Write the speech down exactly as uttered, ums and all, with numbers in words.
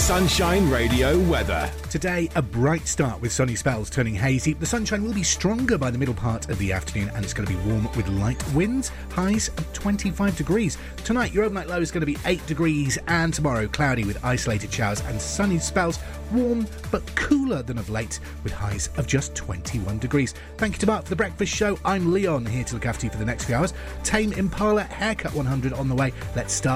Sunshine Radio weather. Today, a bright start with sunny spells turning hazy. The sunshine will be stronger by the middle part of the afternoon, and it's going to be warm with light winds. Highs of twenty-five degrees. Tonight, your overnight low is going to be eight degrees, and tomorrow, cloudy with isolated showers and sunny spells. Warm but cooler than of late, with highs of just twenty-one degrees. Thank you to Mark for the breakfast show. I'm Leon, here to look after you for the next few hours. Tame Impala Haircut one hundred on the way. Let's start